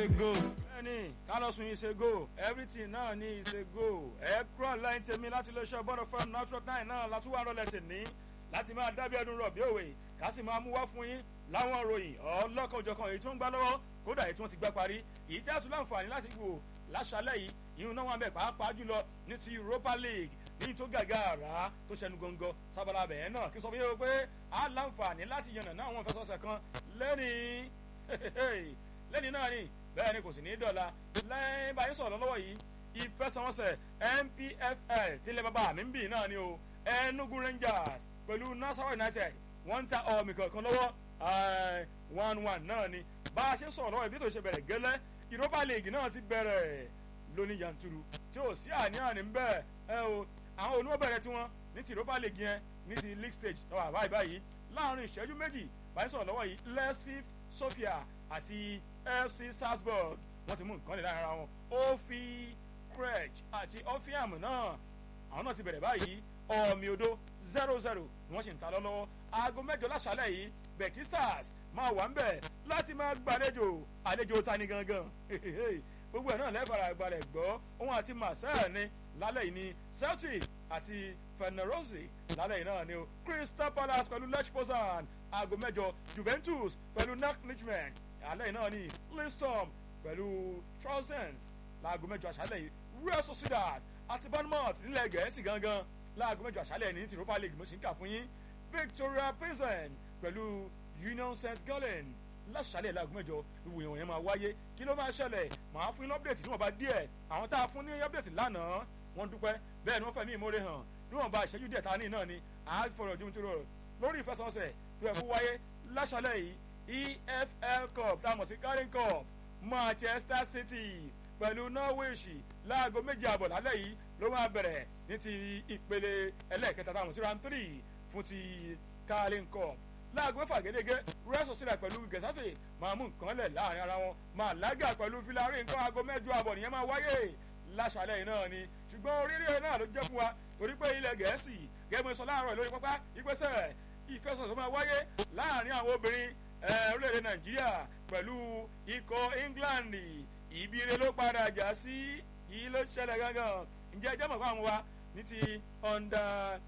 go. bẹ́ẹ̀ni Carlos is a go everything náà ni is a go ẹ kúrò lẹ́yìn tèmi láti lè ṣe bọ́dọ̀ fún natural time náà látúwà rọlẹ̀ tèmi láti máa dábí ẹdun rọ̀bì òwe ká sì máa mú wá fún yín láwọn ìròyìn ọlọ́kanòjọ̀kan èyí tó ń gbá lọ́wọ́ kódà èyí tí wọ́n ti gbá parí èyí tí a tún láǹfààní láti wò láṣálẹ̀ yìí ìhun náà wà bẹ̀ pàápàá jùlọ ní ti Europa League ní tó gàgàrà tó ṣẹnu gọ́ngọ́ sábàlá bẹ̀ẹ́ náà kí sọ fún yín pé a láǹfààní láti yànnà náà àwọn ìfẹsọ̀sẹ̀ kan lẹ́ni náà ni bẹ́ẹ̀ ni kò sì ní dọ̀la lẹ́yìn báyìí sọ̀rọ̀ lọ́wọ́ yìí ìfẹsẹ̀wọnsẹ̀ NPFL tí ilé bàbá mi ń bì náà ni o Enugu Rangers pẹ̀lú Nasarawa United wọ́n ń ta ọ̀mì kankan lọ́wọ́ 1-1 náà ni bá a ṣe ń sọ̀rọ̀ lọ́wọ́ ibi tó ṣe bẹ̀rẹ̀ gẹ́lẹ́ Europa League náà ti bẹ̀rẹ̀ lóní yanturu tí ò sí àní-àní ń bẹ̀ o àwọn olówó bẹ̀rẹ̀ tiwọn ní ti Europa League yẹn ní ti league stage náà wà báyìí láàrin ìṣẹ́jú méjì báyìí sọ̀rọ̀ lọ́wọ́ yìí Levski Sofia àti FC Salzburg wọ́n ti mú nǹkan lè lára wọn Ofi Kreg àti Ofiam náà àwọn náà ti bẹ̀rẹ̀ báyìí ọ̀mì odò 0-0 ni wọ́n sì ń ta lọ́wọ́ aago mẹ́jọ láṣálẹ̀ yìí Becky Stars máa wà ń bẹ̀ láti máa gbàlejò àlejò tani gangan gbogbo ẹ̀ náà lẹ́fàrà ìgbàlẹ̀ gbọ́ òun àti Marseille ní lálẹ́ yìí ní Celtic àti Fenerbahce lálẹ́ yìí náà ni o Crystal Palace pẹ̀lú Lech Poznan aago mẹ́jọ Juventus pẹ̀lú NAC Nichmen alẹ́ yìí náà ni Listom pẹ̀lú Trousens láago mẹ́jọ àṣálẹ̀ yìí Real Sociedad àti Bournemouth nílẹ̀ Gẹ̀ẹ́sì gangan láago mẹ́jọ àṣálẹ̀ ní ti Europa League mo sì ń kà fún yín Victoria Pilsen pẹ̀lú Union St Gallen láṣálẹ̀ láago mẹ́jọ ìwòyàn yẹn máa wáyé kí ló máa ṣẹlẹ̀ màá fún yín lọ́pdẹ̀tì níwọ̀nba díẹ̀ àwọn tá a fún ní ọ́pdẹ̀tì lánàá wọ́n dúpẹ́ bẹ́ẹ̀ ni wọ́n fẹ̀mí ìmoore hàn níwọ̀nba ìṣẹ́jú díẹ̀ tá a ní náà ni àáfọ̀rọ̀ ojú tó rọrọ̀ lórí ìfẹsẹ̀wọnsẹ̀ tó yẹ kó wáyé láṣálẹ̀ yìí EFL Cup tá a mọ̀ sí Carling Cup Manchester City pẹ̀lú Norwich láago méjì àbọ̀ lálẹ́ yìí ló máa bẹ̀rẹ̀ ní ti ìpele ẹlẹ́ẹ̀kẹta tá a mọ̀ sí round 3 fún ti Carling Cup láago mẹ́fà gẹ́gẹ́ Real Sociedad pẹ̀lú Getafe máa mú nǹkan lẹ̀ láàrin ara wọn Malaga pẹ̀lú Villarreal nǹkan aago mẹ́jọ àbọ̀ nìyẹn máa wáyé láṣálẹ̀ yìí náà ni ṣùgbọ́n oríire náà ló jẹ́ fún wa torí pé ilẹ̀ Gẹ̀ẹ́sì gẹ́gẹ́ sọ láàárọ̀ lórí pápá ìgbésẹ̀ ìfẹsẹ̀ tó máa wáyé láàrin àwọn obìnrin orílẹ̀-èdè Nàìjíríà pẹ̀lú ikọ̀ England ìbíire ló padà jà sí yìí ló ṣẹlẹ̀ gángan ǹjẹ́ ẹjẹ́ mọ̀ fún àwọn wa ní ti under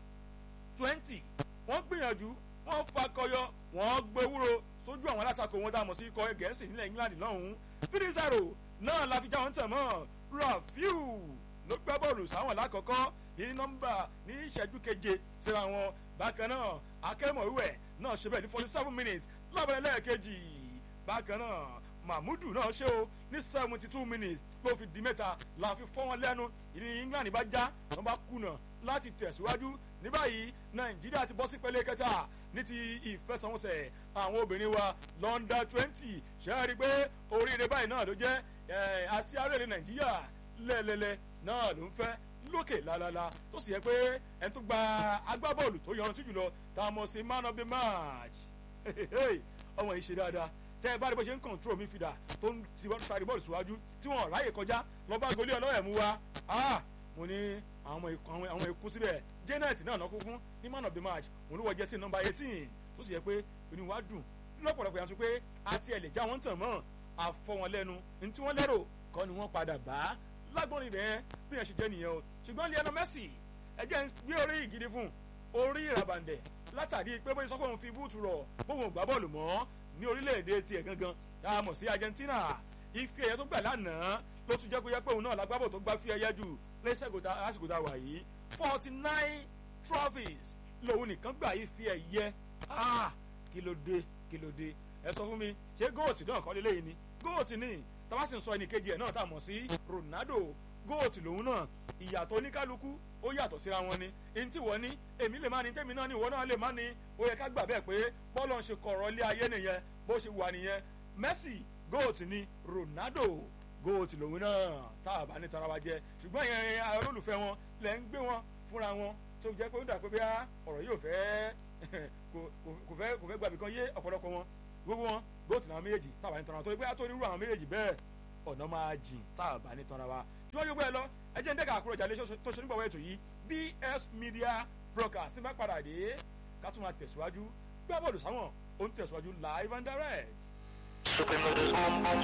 20 wọ́n gbìyànjú wọ́n fakọyọ wọ́n gbẹwúro sójú àwọn alátakò wọn dààmú sí ikọ̀ Gẹ̀ẹ́sì nílẹ̀ England lọ́hùn-ún 3-0 náà la fi já wọn tẹ̀ mọ́ Rafiu ló gbá bọ́ọ̀lù sáwọn lákọ̀ọ́kọ́ ní nọ́mbà ní ìṣẹ́jú keje síra wọn bákan náà akẹ́mọ̀wé náà ṣe bẹ́ẹ̀ ní 47 minutes lábẹ́rẹ́ lẹ́ẹ̀kejì bákan náà Mahmudu náà ṣe o ní 72 minutes ló fi di mẹ́ta la fi fọ́ wọn lẹ́nu ìní England bá já wọn bá kùnà láti tẹ̀síwájú ní báyìí Nàìjíríà ti bọ́ sí pele kẹta ní ti ìfẹsẹ̀wọnsẹ̀ àwọn obìnrin wa London 20 ṣe é rí i pé oríire báyìí náà ló jẹ́ àsíárèrè Nàìjíríà lẹ́lẹ́lẹ́ náà ló ń fẹ́ lókè lálálá tó sì yẹ pé ẹni tó gba agbábọ́ọ̀lù tó yọrantí jùlọ tá a mọ̀ sí man of the match ọmọ yìí ṣe dáadáa tẹ́ ẹ bá rí bó ṣe ń kọ̀ǹtró mi fìdá tó ń sáré bọ́ọ̀lù síwájú tí wọ́n ráyè kọjá lọ bá goli ọlọ́yẹ̀ mú wa mo ní àwọn ikú síbẹ̀ Janet náà lọ́kún fún ní man of the match òun ló wọ jẹ́sí nọ́mbà 18 tó sì yẹ pé inú wa dùn lọ́pọ̀lọpọ̀ yàtọ̀ pé àti ẹ̀ lè já wọn tàn mọ́ àfọ wọn lẹ́nu ní tí wọ́n lérò kọ́ ni wọ́n padà bá lágbọ́n ibẹ̀ bí yẹn ṣe jẹ́ nìyẹn o ṣùgbọ́n Lionel Messi ẹ̀jẹ̀ ń gbé orí ìgidi fún orí ìràbàǹdẹ̀ látàrí pé bóyá sọ́kọ̀ òun fi búùtù rọ̀ bóun ò gbá bọ́ọ̀lù mọ́ ní orílẹ̀-èdè tiẹ̀ gangan tá a mọ̀ sí Argentina ife ẹ̀yẹ tó gbà lánàá ló tún jẹ́ kó yẹ pé òun náà lágbábọ̀ tó gbá fi ẹ̀yẹ jù lásìkò tá a wà yìí 49 trophies lòun nìkan gbà ife ẹ̀yẹ kí ló dé ẹ sọ fún mi ṣé góòtì náà kọ́ lélẹ́yìn ni góòtì ni tàbá sì ń sọ ẹnìkejì ẹ̀ náà tá a mọ̀ sí Ronaldo góòtì lòun náà ìyàtọ̀ oníkálukú ó yàtọ̀ síra wọn ni ẹni tí wọ́n ní èmi lè má ní tèmi náà ní ìwọ náà lè má ní ó yẹ ká gbà bẹ́ẹ̀ pé bọ́ọ̀lù ń ṣe kọ̀rọ̀ ilé ayé nìyẹn bó ṣe wà nìyẹn Messi góòtì ni Ronaldo góòtì lòun náà tá a bá ní tara wa jẹ ṣùgbọ́n ìyẹn olólùfẹ́ wọn lẹ́ ń gbé wọn fúnra wọn tó jẹ́ pé ó dà pé bí ọ̀rọ̀ yóò fẹ́ kò fẹ́ gbàbí kan yé ọ̀pọ̀lọpọ̀ wọn gbogbo wọn góòtì náà méjèèjì tá a bá ní tara wa tó pé á tó irú àwọn méjèèjì bẹ́ẹ̀ ọ̀nà máa jìn tá a bá ní tara wa tí wọ́n yóò gbé ẹ lọ ẹ jẹ́ ń dẹ́ka àkúrò ìjà iléeṣẹ́ tó ṣe nígbàwọ́ ètò yìí BS Media Broadcast tí bá padà dé ká tún máa tẹ̀síwájú gbá bọ́ọ̀lù sáwọn ó ń tẹ̀síwájú live and direct.